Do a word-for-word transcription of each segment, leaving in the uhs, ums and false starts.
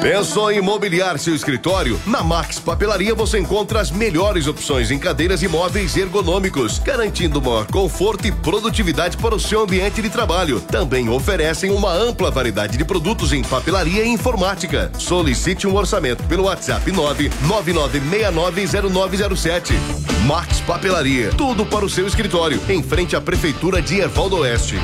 Pensou em mobiliar seu escritório? Na Max Papelaria você encontra as melhores opções em cadeiras e móveis ergonômicos, garantindo maior conforto e produtividade para o seu ambiente de trabalho. Também oferecem uma ampla variedade de produtos em papelaria e informática. Solicite um orçamento pelo WhatsApp nove nove nove seis nove zero nove zero sete. Max Papelaria, tudo para o seu escritório, em frente à Prefeitura de Erval do Oeste.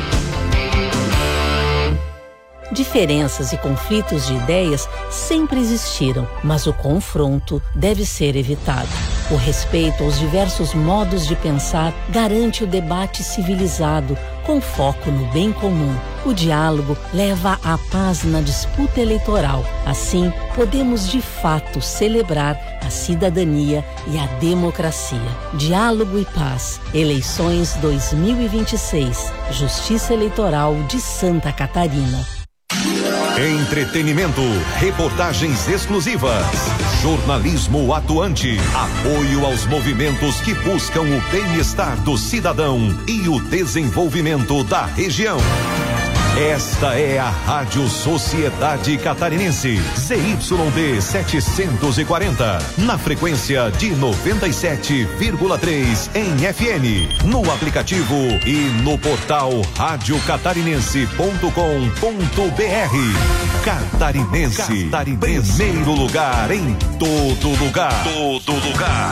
Diferenças e conflitos de ideias sempre existiram, mas o confronto deve ser evitado. O respeito aos diversos modos de pensar garante o debate civilizado, com foco no bem comum. O diálogo leva à paz na disputa eleitoral. Assim, podemos de fato celebrar a cidadania e a democracia. Diálogo e paz. Eleições dois mil e vinte e seis. Justiça Eleitoral de Santa Catarina. Entretenimento, reportagens exclusivas, jornalismo atuante, apoio aos movimentos que buscam o bem-estar do cidadão e o desenvolvimento da região. Esta é a Rádio Sociedade Catarinense, Z Y D setecentos e quarenta, na frequência de noventa e sete vírgula três em F M, no aplicativo e no portal rádio catarinense ponto com ponto b r. Catarinense, Catarinense, primeiro lugar em todo lugar. Todo lugar.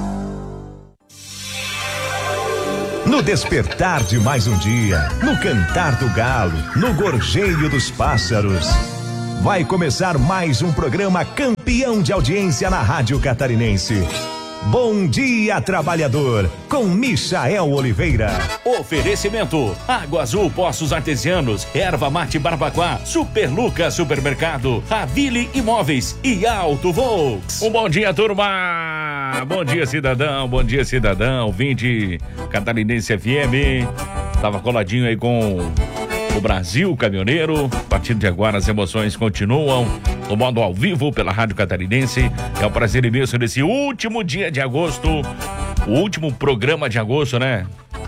No despertar de mais um dia, no cantar do galo, no gorjeio dos pássaros, vai começar mais um programa campeão de audiência na Rádio Catarinense. Bom Dia Trabalhador, com Michael Oliveira. Oferecimento: Água Azul Poços Artesianos, Erva Mate Barbacoa, Super Lucas Supermercado, Ravile Imóveis e Auto Volks. Um bom dia, turma! Bom dia, cidadão, bom dia, cidadão, vinte Catarinense F M. Tava coladinho aí com o Brasil Caminhoneiro. A partir de agora as emoções continuam no modo ao vivo pela Rádio Catarinense. É um prazer imenso nesse último dia de agosto, o último programa de agosto, né?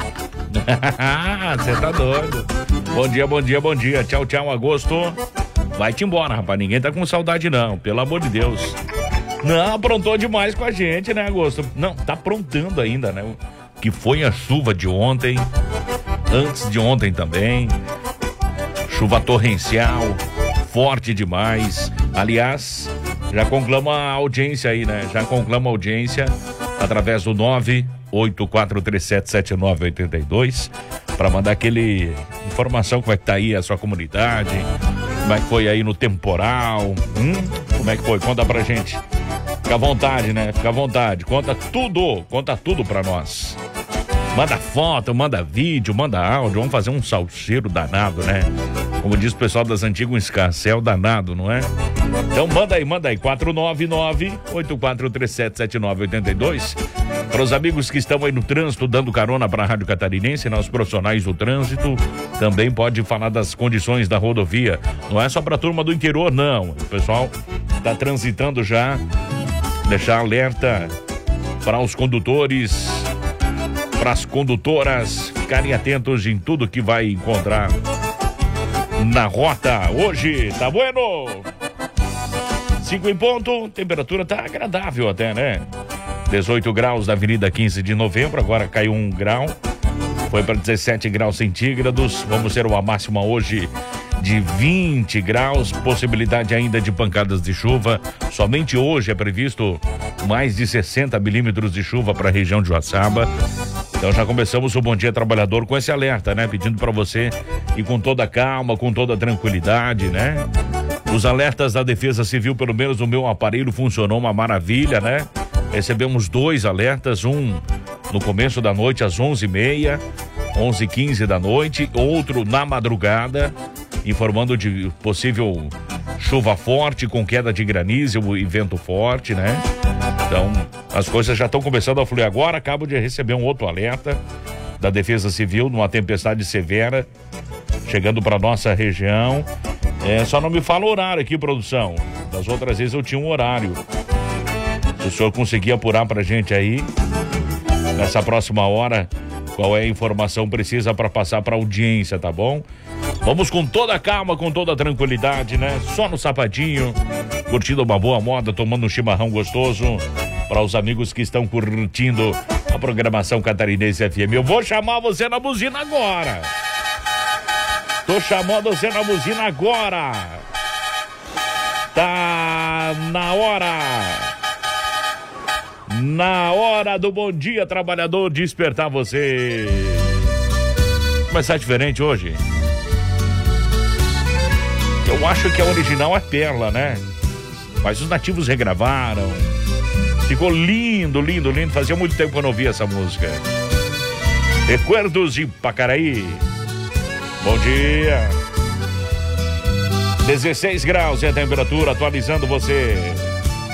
Você tá doido. Bom dia, bom dia, bom dia. Tchau, tchau, agosto. Vai-te embora, rapaz. Ninguém tá com saudade, não. Pelo amor de Deus. Não, aprontou demais com a gente, né, agosto? Não, tá aprontando ainda, né? Que foi a chuva de ontem, antes de ontem também. Chuva torrencial, forte demais. Aliás, já conclama a audiência aí, né? Já conclama a audiência através do nove oito quatro três sete sete nove oito dois para mandar aquele informação como é que tá aí a sua comunidade, como é que foi aí no temporal, hum? Como é que foi? Conta pra gente. Fica à vontade, né? Fica à vontade. Conta tudo, conta tudo pra nós. Manda foto, manda vídeo, manda áudio. Vamos fazer um salseiro danado, né? Como diz o pessoal das antigas, um escarcel danado, não é? Então manda aí, manda aí. quatro nove nove oito quatro três sete sete nove oito dois. Para os amigos que estão aí no trânsito, dando carona para a Rádio Catarinense, nós profissionais do trânsito, também pode falar das condições da rodovia. Não é só para a turma do interior, não. O pessoal está transitando já. Deixar alerta para os condutores, para as condutoras ficarem atentos em tudo que vai encontrar na rota. Hoje, tá bueno? cinco em ponto, temperatura tá agradável até, né? dezoito graus na Avenida quinze de Novembro, agora caiu um grau, foi para dezessete graus centígrados. Vamos ter uma máxima hoje de vinte graus, possibilidade ainda de pancadas de chuva. Somente hoje é previsto mais de sessenta milímetros de chuva para a região de Joaçaba. Então já começamos o Bom Dia Trabalhador com esse alerta, né? Pedindo para você ir com toda calma, com toda tranquilidade, né? Os alertas da Defesa Civil, pelo menos o meu aparelho funcionou uma maravilha, né? Recebemos dois alertas, um no começo da noite às onze e meia, onze e quinze da noite, outro na madrugada, informando de possível chuva forte com queda de granizo e vento forte, né? Então, as coisas já estão começando a fluir agora. Acabo de receber um outro alerta da Defesa Civil numa tempestade severa chegando para nossa região. É, só não me fala o horário aqui, produção. Das outras vezes eu tinha um horário. Se o senhor conseguir apurar pra gente aí, nessa próxima hora, qual é a informação precisa para passar para audiência, tá bom? Vamos com toda a calma, com toda a tranquilidade, né? Só no sapatinho, curtindo uma boa moda, tomando um chimarrão gostoso. Para os amigos que estão curtindo a programação Catarinense F M. Eu vou chamar você na buzina agora. Tô chamando você na buzina agora. Tá na hora. Na hora do Bom Dia Trabalhador despertar você. Começar diferente hoje. Eu acho que a original é Perla, né? Mas os nativos regravaram. Ficou lindo, lindo, lindo. Fazia muito tempo que eu não ouvia essa música. Recuerdos de Pacaraí. Bom dia. dezesseis graus é a temperatura, atualizando você.